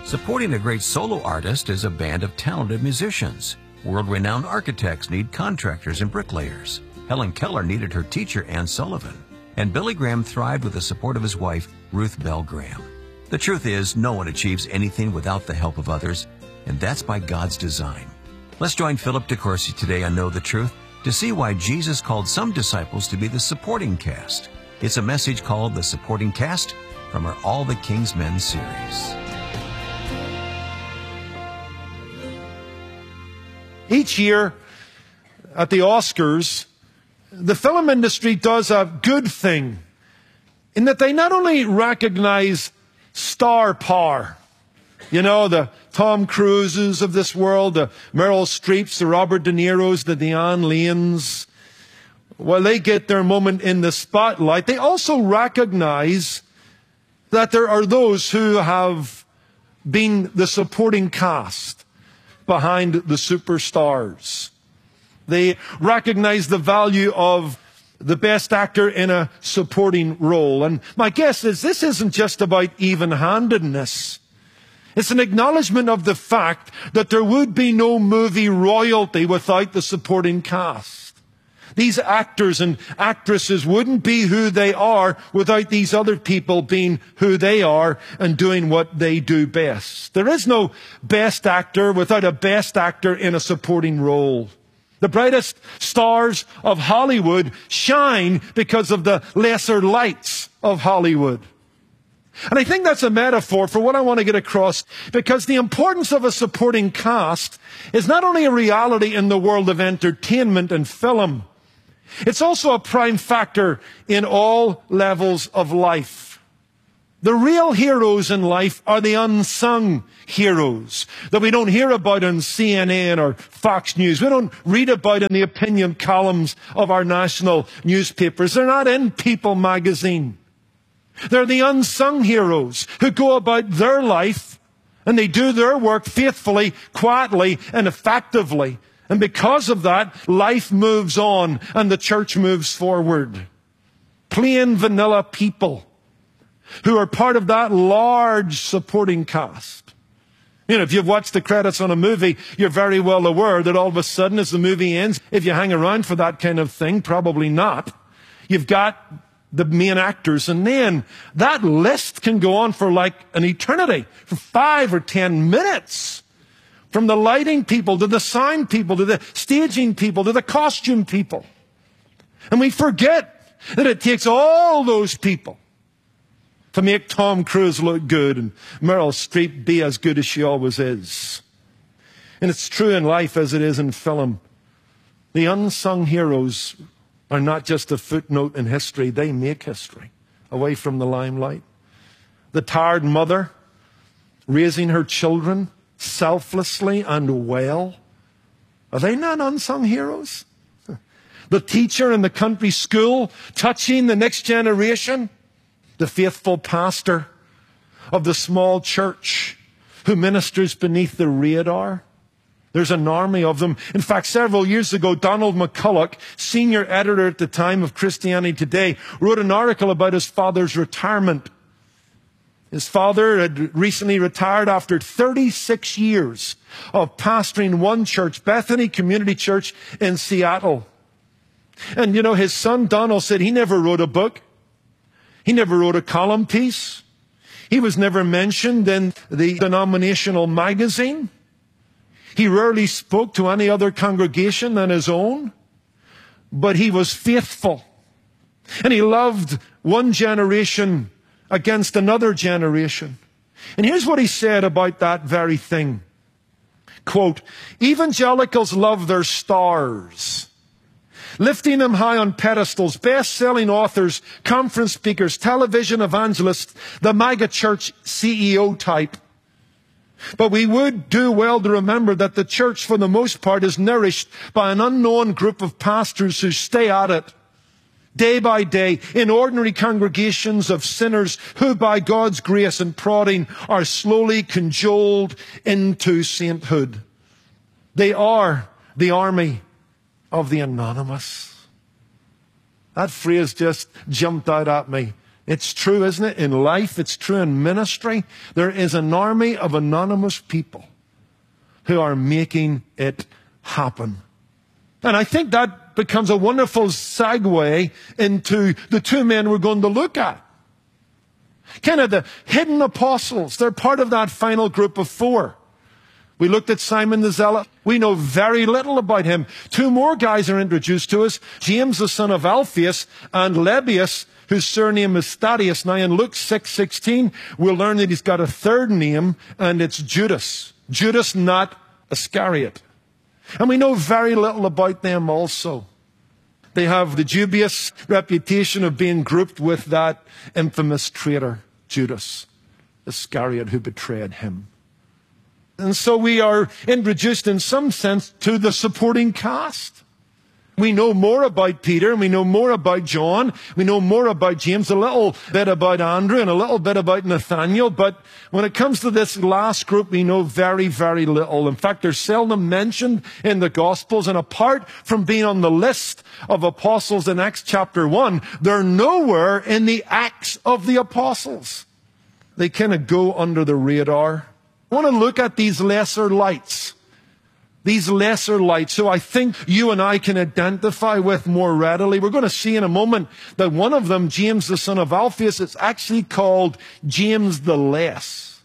Supporting a great solo artist is a band of talented musicians. World-renowned architects need contractors and bricklayers. Helen Keller needed her teacher, Anne Sullivan. And Billy Graham thrived with the support of his wife, Ruth Bell Graham. The truth is, no one achieves anything without the help of others, and that's by God's design. Let's join Philip DeCourcy today on Know the Truth to see why Jesus called some disciples to be the supporting cast. It's a message called The Supporting Cast from our All the King's Men series. Each year at the Oscars, the film industry does a good thing in that they not only recognize star power, you know, the Tom Cruises of this world, the Meryl Streeps, the Robert De Niros, the Diane Lanes, while they get their moment in the spotlight, they also recognize that there are those who have been the supporting cast behind the superstars. They recognize the value of the best actor in a supporting role. And my guess is this isn't just about even-handedness. It's an acknowledgement of the fact that there would be no movie royalty without the supporting cast. These actors and actresses wouldn't be who they are without these other people being who they are and doing what they do best. There is no best actor without a best actor in a supporting role. The brightest stars of Hollywood shine because of the lesser lights of Hollywood. And I think that's a metaphor for what I want to get across, because the importance of a supporting cast is not only a reality in the world of entertainment and film, it's also a prime factor in all levels of life. The real heroes in life are the unsung heroes that we don't hear about on CNN or Fox News. We don't read about in the opinion columns of our national newspapers. They're not in People magazine. They're the unsung heroes who go about their life and they do their work faithfully, quietly, and effectively. And because of that, life moves on and the church moves forward. Plain vanilla people who are part of that large supporting cast. You know, if you've watched the credits on a movie, you're very well aware that all of a sudden as the movie ends, if you hang around for that kind of thing, probably not, you've got the main actors, and then that list can go on for like an eternity, for 5 or 10 minutes. From the lighting people to the sound people to the staging people to the costume people. And we forget that it takes all those people to make Tom Cruise look good and Meryl Streep be as good as she always is. And it's true in life as it is in film. The unsung heroes are not just a footnote in history. They make history away from the limelight. The tired mother raising her children selflessly and well. Are they not unsung heroes? The teacher in the country school touching the next generation. The faithful pastor of the small church who ministers beneath the radar. There's an army of them. In fact, several years ago, Donald McCulloch, senior editor at the time of Christianity Today, wrote an article about his father's retirement. His father had recently retired after 36 years of pastoring one church, Bethany Community Church in Seattle. And you know, his son Donald said he never wrote a book. He never wrote a column piece. He was never mentioned in the denominational magazine. He rarely spoke to any other congregation than his own. But he was faithful. And he loved one generation against another generation. And here's what he said about that very thing. Quote, evangelicals love their stars, lifting them high on pedestals, best-selling authors, conference speakers, television evangelists, the mega church CEO type. But we would do well to remember that the church, for the most part, is nourished by an unknown group of pastors who stay at it day by day in ordinary congregations of sinners who, by God's grace and prodding, are slowly cajoled into sainthood. They are the army of the anonymous. That phrase just jumped out at me It's true, isn't it? In life, it's true in ministry. There is an army of anonymous people who are making it happen. And I think that becomes a wonderful segue into the two men we're going to look at. Kind of the hidden apostles. They're part of that final group of four. We looked at Simon the Zealot. We know very little about him. Two more guys are introduced to us. James, the son of Alphaeus, and Lebbaeus, whose surname is Thaddeus. Now in Luke 6:16, we'll learn that he's got a third name, and it's Judas. Judas, not Iscariot. And we know very little about them also. They have the dubious reputation of being grouped with that infamous traitor, Judas Iscariot, who betrayed him. And so we are introduced in some sense to the supporting cast. We know more about Peter, and we know more about John, we know more about James, a little bit about Andrew, and a little bit about Nathaniel, but when it comes to this last group, we know very, very little. In fact, they're seldom mentioned in the Gospels, and apart from being on the list of apostles in Acts chapter 1, they're nowhere in the Acts of the Apostles. They kind of go under the radar. I want to look at these lesser lights. These lesser lights, so I think you and I can identify with more readily. We're going to see in a moment that one of them, James the son of Alphaeus, is actually called James the Less.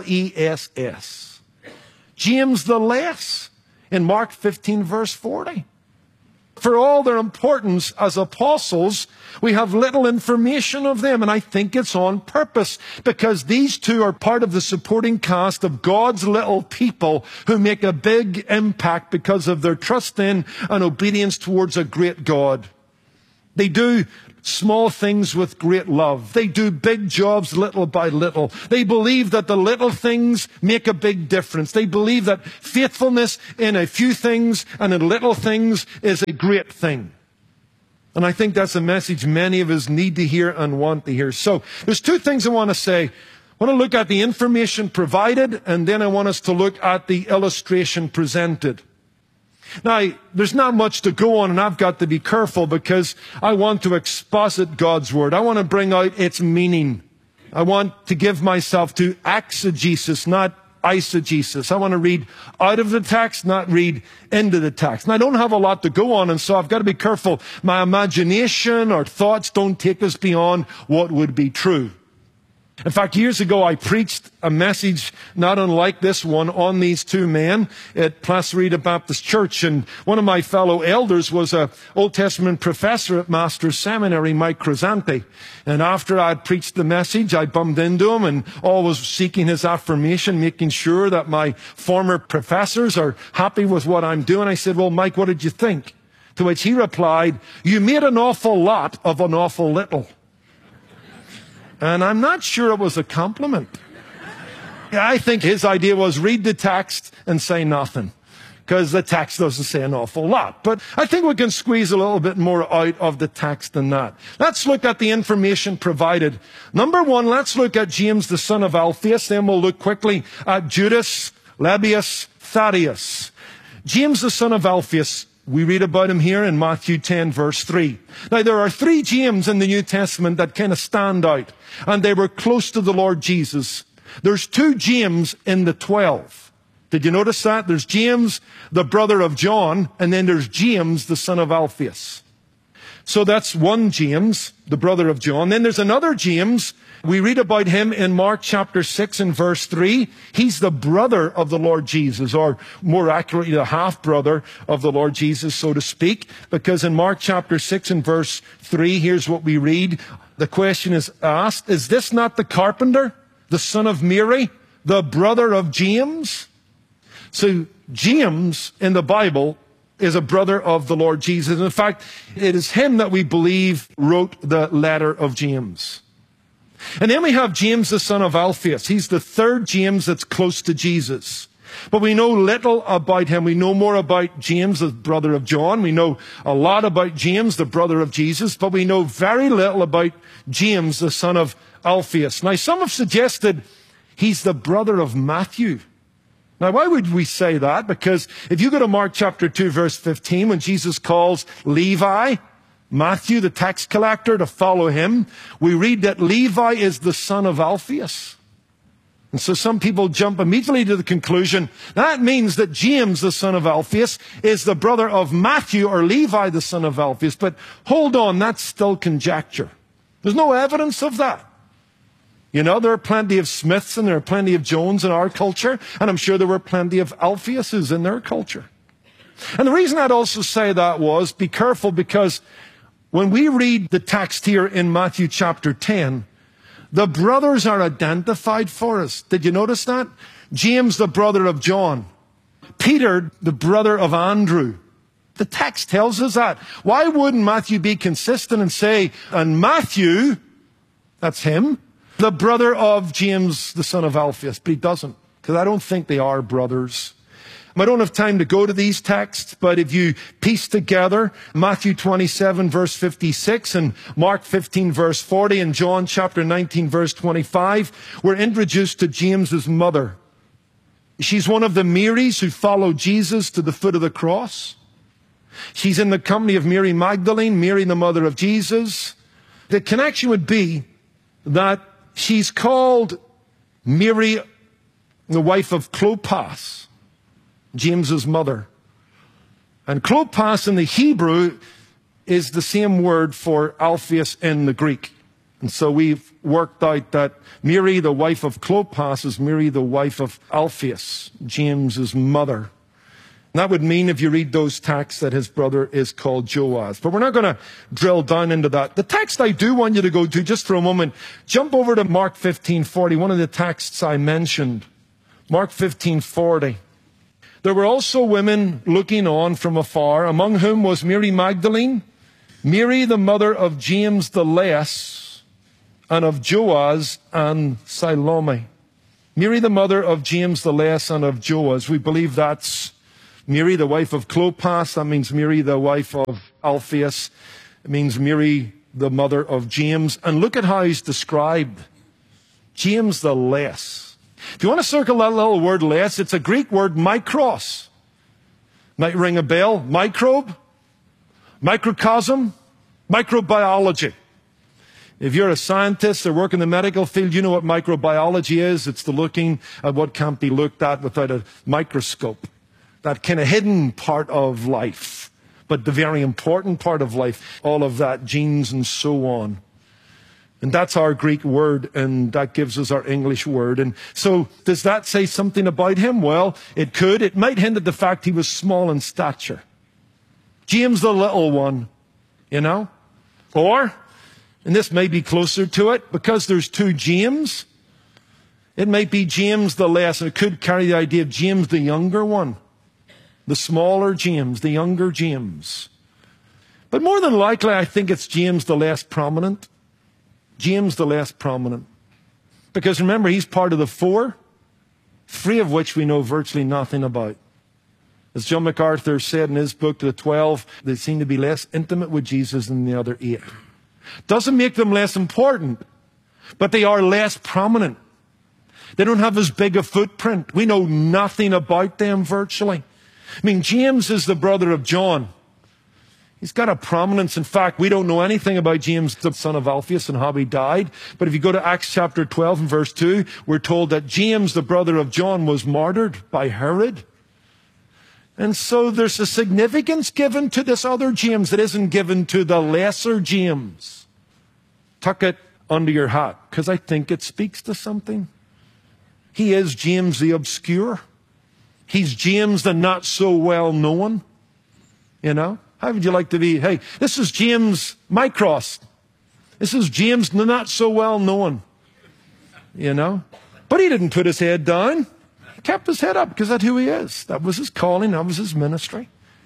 L-E-S-S. James the Less in Mark 15 verse 40. For all their importance as apostles, we have little information of them, and I think it's on purpose, because these two are part of the supporting cast of God's little people who make a big impact because of their trust in and obedience towards a great God. They do small things with great love. They do big jobs little by little. They believe that the little things make a big difference. They believe that faithfulness in a few things and in little things is a great thing. And I think that's a message many of us need to hear and want to hear. So there's two things I want to say. I want to look at the information provided, and then I want us to look at the illustration presented. Now, there's not much to go on, and I've got to be careful because I want to exposit God's word. I want to bring out its meaning. I want to give myself to exegesis, not eisegesis. I want to read out of the text, not read into the text. And I don't have a lot to go on, and so I've got to be careful. My imagination or thoughts don't take us beyond what would be true. In fact, years ago, I preached a message not unlike this one on these two men at Placerita Baptist Church. And one of my fellow elders was an Old Testament professor at Master's Seminary, Mike Cresante. And after I'd preached the message, I bumped into him and always seeking his affirmation, making sure that my former professors are happy with what I'm doing. I said, well, Mike, what did you think? To which he replied, you made an awful lot of an awful little. And I'm not sure it was a compliment. I think his idea was read the text and say nothing, because the text doesn't say an awful lot. But I think we can squeeze a little bit more out of the text than that. Let's look at the information provided. Number one, let's look at James, the son of Alphaeus. Then we'll look quickly at Judas, Lebbaeus, Thaddeus. James, the son of Alphaeus. We read about him here in Matthew 10, verse 3. Now, there are three James in the New Testament that kind of stand out, and they were close to the Lord Jesus. There's two James in the 12. Did you notice that? There's James, the brother of John, and then there's James, the son of Alphaeus. So that's one James, the brother of John. Then there's another James. We read about him in Mark chapter 6 and verse 3. He's the brother of the Lord Jesus, or more accurately, the half-brother of the Lord Jesus, so to speak. Because in Mark chapter 6 and verse 3, here's what we read. The question is asked, is this not the carpenter, the son of Mary, the brother of James? So James in the Bible is a brother of the Lord Jesus. In fact, it is him that we believe wrote the letter of James. And then we have James, the son of Alphaeus. He's the third James that's close to Jesus. But we know little about him. We know more about James, the brother of John. We know a lot about James, the brother of Jesus. But we know very little about James, the son of Alphaeus. Now, some have suggested he's the brother of Matthew. Now, why would we say that? Because if you go to Mark chapter 2, verse 15, when Jesus calls Levi, Matthew, the tax collector, to follow him. We read that Levi is the son of Alphaeus. And so some people jump immediately to the conclusion that means that James, the son of Alphaeus, is the brother of Matthew, or Levi, the son of Alphaeus. But hold on, that's still conjecture. There's no evidence of that. You know, there are plenty of Smiths and there are plenty of Jones in our culture, and I'm sure there were plenty of Alphaeuses in their culture. And the reason I'd also say that was, be careful, because when we read the text here in Matthew chapter 10, the brothers are identified for us. Did you notice that? James, the brother of John. Peter, the brother of Andrew. The text tells us that. Why wouldn't Matthew be consistent and say, and Matthew, that's him, the brother of James, the son of Alphaeus? But he doesn't, because I don't think they are brothers. I don't have time to go to these texts, but if you piece together Matthew 27 verse 56 and Mark 15 verse 40 and John chapter 19 verse 25, we're introduced to James's mother. She's one of the Marys who followed Jesus to the foot of the cross. She's in the company of Mary Magdalene, Mary the mother of Jesus. The connection would be that she's called Mary, the wife of Clopas, James's mother. And Clopas in the Hebrew is the same word for Alphaeus in the Greek. And so we've worked out that Mary, the wife of Clopas, is Mary, the wife of Alphaeus, James's mother. And that would mean, if you read those texts, that his brother is called Joaz. But we're not going to drill down into that. The text I do want you to go to, just for a moment, jump over to Mark 15:40, one of the texts I mentioned. Mark 15:40. There were also women looking on from afar, among whom was Mary Magdalene, Mary the mother of James the Less, and of Joaz and Salome. Mary the mother of James the Less and of Joaz. We believe that's Mary the wife of Clopas. That means Mary the wife of Alphaeus. It means Mary the mother of James. And look at how he's described. James the Less. If you want to circle that little word less, it's a Greek word, mikros. Might ring a bell. Microbe, microcosm, microbiology. If you're a scientist or work in the medical field, you know what microbiology is. It's the looking at what can't be looked at without a microscope. That kind of hidden part of life, but the very important part of life. All of that, genes and so on. And that's our Greek word, and that gives us our English word. And so, does that say something about him? Well, it could. It might hint at the fact he was small in stature. James the little one, you know? Or, and this may be closer to it, because there's two James, it might be James the Less, and it could carry the idea of James the younger one. The smaller James, the younger James. But more than likely, I think it's James the less prominent. James the less prominent. Because remember, he's part of the four, three of which we know virtually nothing about. As John MacArthur said in his book, The 12, they seem to be less intimate with Jesus than the other 8. Doesn't make them less important, but they are less prominent. They don't have as big a footprint. We know nothing about them virtually. I mean, James is the brother of John. He's got a prominence. In fact, we don't know anything about James, the son of Alphaeus, and how he died. But if you go to Acts chapter 12 and verse 2, we're told that James, the brother of John, was martyred by Herod. And so there's a significance given to this other James that isn't given to the lesser James. Tuck it under your hat, because I think it speaks to something. He is James the obscure. He's James the not so well known. You know? How would you like to be? Hey, this is James Mycross. This is James the not so well known. You know? But he didn't put his head down. He kept his head up because that's who he is. That was his calling. That was his ministry.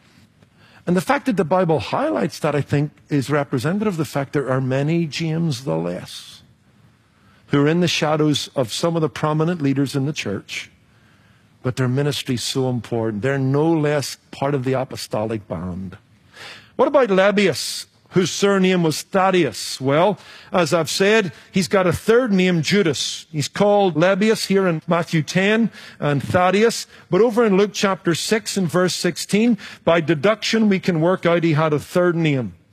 And the fact that the Bible highlights that, I think, is representative of the fact there are many James the Less who are in the shadows of some of the prominent leaders in the church. But their ministry is so important. They're no less part of the apostolic band. What about Lebbaeus, whose surname was Thaddeus? Well, as I've said, he's got a third name, Judas. He's called Lebbaeus here in Matthew 10 and Thaddeus. But over in Luke chapter 6 and verse 16, by deduction, we can work out he had a third name.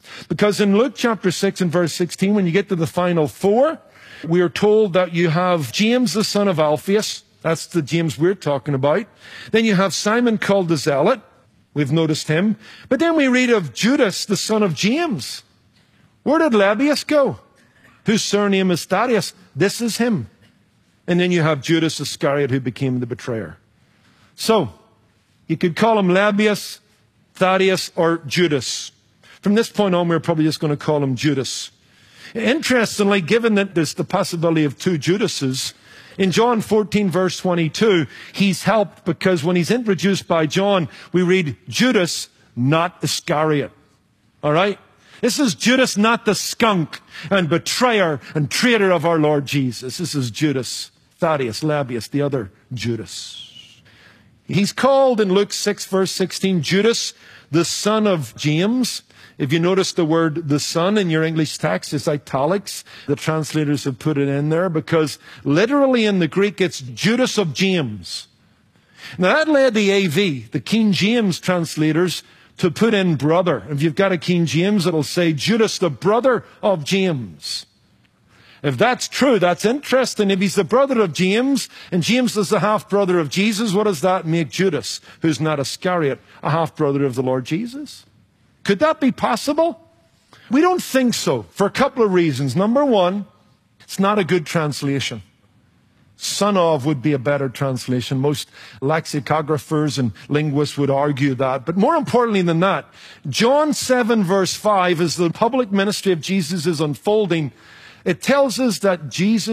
Because in Luke chapter 6 and verse 16, when you get to the final four, we are told that you have James the son of Alphaeus. That's the James we're talking about. Then you have Simon called the Zealot. We've noticed him. But then we read of Judas, the son of James. Where did Lebbaeus go? Whose surname is Thaddeus. This is him. And then you have Judas Iscariot, who became the betrayer. So, you could call him Lebbaeus, Thaddeus, or Judas. From this point on, we're probably just going to call him Judas. Interestingly, given that there's the possibility of two Judases, in John 14, verse 22, he's helped because when he's introduced by John, we read Judas, not Iscariot. All right? This is Judas, not the skunk and betrayer and traitor of our Lord Jesus. This is Judas, Thaddeus, Lebbaeus, the other Judas. He's called in Luke 6, verse 16, Judas, the son of James. If you notice the word the son in your English text is italics, the translators have put it in there because literally in the Greek it's Judas of James. Now that led the AV, the King James translators, to put in brother. If you've got a King James, it'll say Judas, the brother of James. If that's true, that's interesting. If he's the brother of James, and James is the half-brother of Jesus, what does that make Judas, who's not Iscariot, a half-brother of the Lord Jesus? Could that be possible? We don't think so, for a couple of reasons. Number one, it's not a good translation. Son of would be a better translation. Most lexicographers and linguists would argue that. But more importantly than that, John 7 verse 5, as the public ministry of Jesus is unfolding, it tells us that Jesus